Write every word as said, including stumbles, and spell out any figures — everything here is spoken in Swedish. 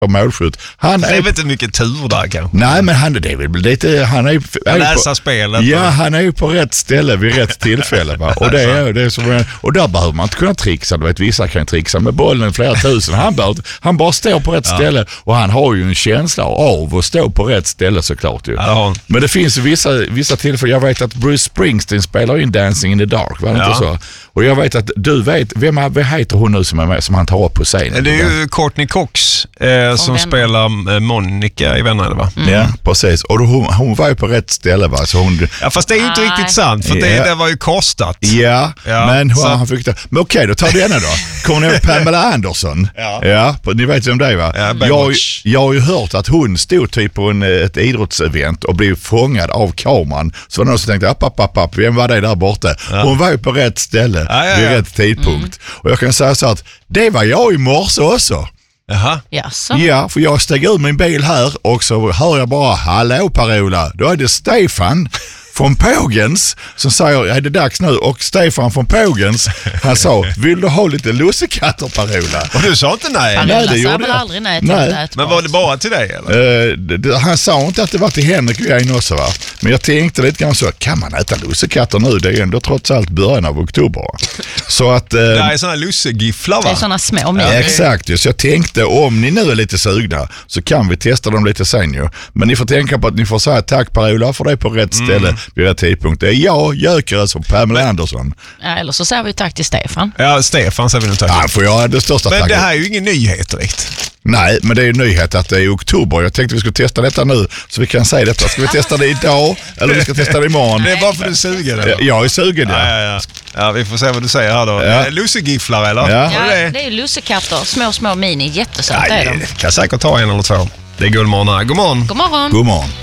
och målskytt. Han det är är väl inte mycket tur där kanske. Nej, men han, det är väl lite, han är, är läsa på, spelet. Ja, han är ju på rätt ställe vid rätt tillfälle. Va? Och, det är, det är som, och där behöver man inte kunna trixa. Du vet, vissa kan trixa med bollen i flera tusen. Han, bör, han bara står på rätt ja. ställe och han har ju en känsla av att stå på rätt ställe såklart. Ju. Ja. Men det finns vissa, vissa tillfällen. Jag vet att Bruce Springsteen spelar in Dancing in the Dark. Var det ja. inte så? Och jag vet att du vet, vem, är, vem heter hon nu som är med, som han tar upp på scenen? Det är ju Courtney Cox eh, som vänner. spelar eh, Monica i Vänner, va? Mm. Ja, precis. Och då, hon, hon var ju på rätt ställe, va? Så hon, ja, fast det är ju inte riktigt sant, för yeah. det, det var ju kostat. Ja, ja men hon, han fick det. Men okej, då tar vi henne då. Kommer ni ihåg Pamela Anderson? Ja. Ja, ni vet vem det är, va? Ja, jag, jag har ju hört att hon stod typ på en, ett idrottsevent och blev fångad av kameran. Så var någon som tänkte, app, app, app, app, vem var det där borta? Ja. Hon var ju på rätt ställe. Ja, ja, ja. Vid rätt tidpunkt. Mm. Och jag kan säga så att det var jag i morse också. Jaha. Jaså? Ja, för jag steg ur min bil här och så hör jag bara, hallå Per-Ola, då är det Stefan från Pågens som säger, är det dags nu? Och Stefan från Pågens, han sa, vill du ha lite lussekatter, Per-Ola? Och du sa inte nej? Han nej, det gjorde jag aldrig nej till nej. Men var det bara till dig eller? Uh, det, det, han sa inte att det var till Henrik och jag också, va? Men jag tänkte lite grann så, kan man äta lussekatter nu? Det är ändå trots allt början av oktober. Så att... Uh, det är sådana lussegifflar, va? Det är sådana små. Ja, exakt, så jag tänkte, om ni nu är lite sugna så kan vi testa dem lite sen ju. Men ni får tänka på att ni får säga tack Per-Ola för det är på rätt mm. ställe vid rätt tidpunkt. Det är jag, Jökeres och Pamela men, Andersson. Ja, eller så säger vi tack till Stefan. Ja, Stefan säger vi nu tack. Ja, får jag det största men tacket. Det här är ju ingen nyhet direkt. Nej, men det är ju nyhet att det är oktober. Jag tänkte vi skulle testa detta nu så vi kan säga detta. Ska vi testa det idag eller vi ska testa det imorgon? Det är bara för att du är sugen, eller? Jag är sugen, ja. Ja, ja, ja. Ja, vi får se vad du säger här då. Ja. Lussegifflar, eller? Ja, ja det? det är lussekatter. Små, små mini. Jättesöta är de. Kan säkert ta en eller två. Det är Gullmorgon här. God morgon. God morgon. God morgon.